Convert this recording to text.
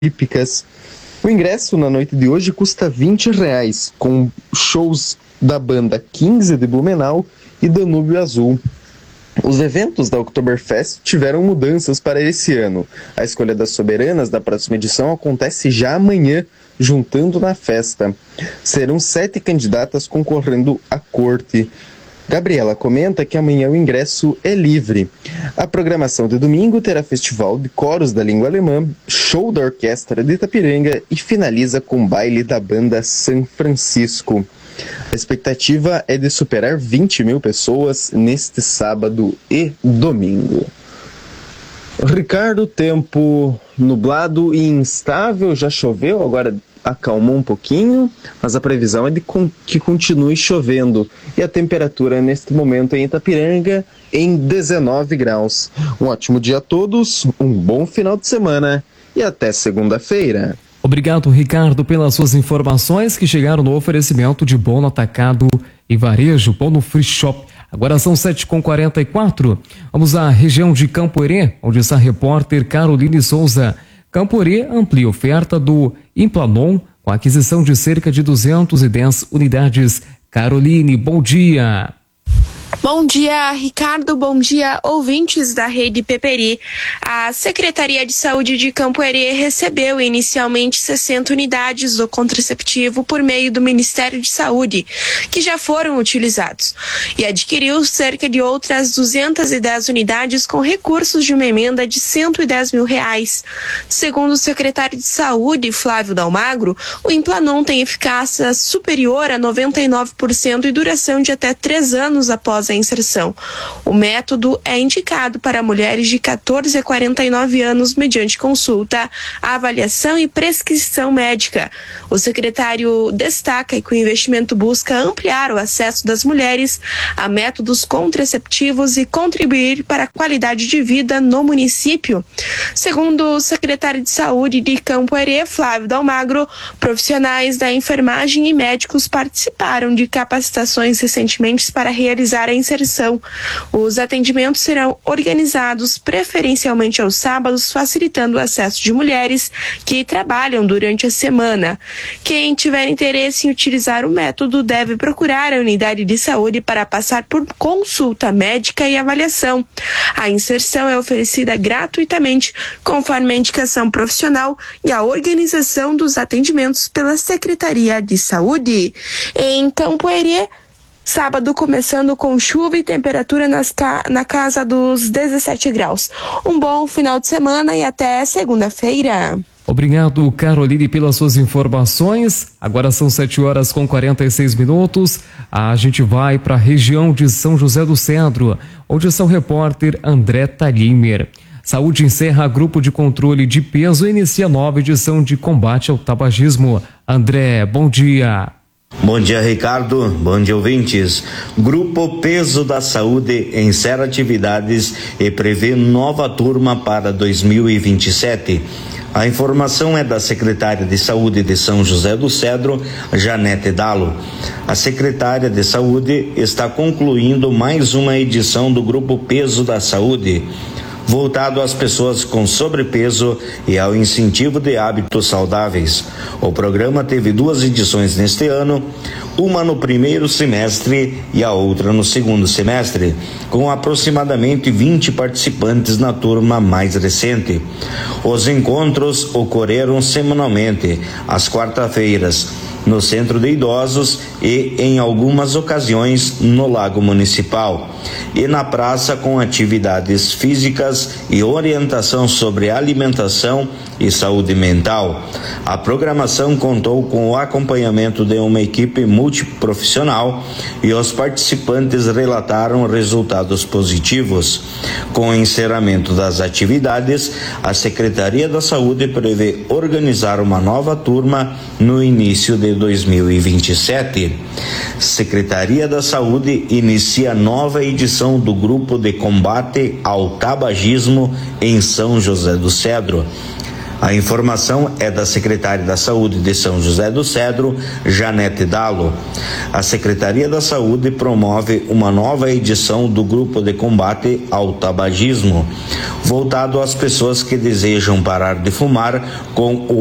típicas. O ingresso na noite de hoje custa R$20, com shows da banda 15 de Blumenau e Danúbio Azul. Os eventos da Oktoberfest tiveram mudanças para esse ano. A escolha das soberanas da próxima edição acontece já amanhã, juntando na festa. Serão 7 candidatas concorrendo à corte. Gabriela comenta que amanhã o ingresso é livre. A programação de domingo terá festival de coros da língua alemã, show da orquestra de Itapiranga e finaliza com baile da banda São Francisco. A expectativa é de superar 20 mil pessoas neste sábado e domingo. Ricardo, tempo nublado e instável, já choveu, agora acalmou um pouquinho, mas a previsão é de que continue chovendo. E a temperatura neste momento em Itapiranga em 19 graus. Um ótimo dia a todos, um bom final de semana e até segunda-feira. Obrigado, Ricardo, pelas suas informações que chegaram no oferecimento de Bono Atacado e Varejo, Bono Free Shop. Agora são 7h44. Vamos à região de Camporê, onde está a repórter Caroline Souza. Camporê amplia a oferta do Implanon com a aquisição de cerca de 210 unidades. Caroline, bom dia. Bom dia, Ricardo. Bom dia, ouvintes da Rede Peperi. A Secretaria de Saúde de Camporê recebeu inicialmente 60 unidades do contraceptivo por meio do Ministério de Saúde, que já foram utilizados, e adquiriu cerca de outras 210 unidades com recursos de uma emenda de R$110 mil. Segundo o secretário de Saúde, Flávio Dalmagro, o Implanon tem eficácia superior a 99% e duração de até 3 anos após a inserção. O método é indicado para mulheres de 14 a 49 anos mediante consulta, avaliação e prescrição médica. O secretário destaca que o investimento busca ampliar o acesso das mulheres a métodos contraceptivos e contribuir para a qualidade de vida no município. Segundo o secretário de Saúde de Camporê, Flávio Dalmagro, profissionais da enfermagem e médicos participaram de capacitações recentemente para realizar a inserção. Os atendimentos serão organizados preferencialmente aos sábados, facilitando o acesso de mulheres que trabalham durante a semana. Quem tiver interesse em utilizar o método deve procurar a unidade de saúde para passar por consulta médica e avaliação. A inserção é oferecida gratuitamente, conforme a indicação profissional e a organização dos atendimentos pela Secretaria de Saúde. Em Camporê, sábado começando com chuva e temperatura na casa dos 17 graus. Um bom final de semana e até segunda-feira. Obrigado, Caroline, pelas suas informações. Agora são 7h46. A gente vai para a região de São José do Cedro, onde está o repórter André Talimer. Saúde encerra grupo de controle de peso e inicia nova edição de combate ao tabagismo. André, bom dia. Bom dia, Ricardo. Bom dia, ouvintes. Grupo Peso da Saúde encerra atividades e prevê nova turma para 2027. A informação é da secretária de Saúde de São José do Cedro, Janete Dalo. A secretária de Saúde está concluindo mais uma edição do Grupo Peso da Saúde, voltado às pessoas com sobrepeso e ao incentivo de hábitos saudáveis. O programa teve 2 edições neste ano, uma no primeiro semestre e a outra no segundo semestre, com aproximadamente 20 participantes na turma mais recente. Os encontros ocorreram semanalmente, às quarta-feiras, no Centro de Idosos e, em algumas ocasiões, no Lago Municipal, e na praça com atividades físicas e orientação sobre alimentação e saúde mental. A programação contou com o acompanhamento de uma equipe multiprofissional e os participantes relataram resultados positivos. Com o encerramento das atividades, a Secretaria da Saúde prevê organizar uma nova turma no início de 2027. Secretaria da Saúde inicia nova edição do Grupo de Combate ao Tabagismo em São José do Cedro. A informação é da secretária da Saúde de São José do Cedro, Janete Dalo. A Secretaria da Saúde promove uma nova edição do Grupo de Combate ao Tabagismo, voltado às pessoas que desejam parar de fumar com o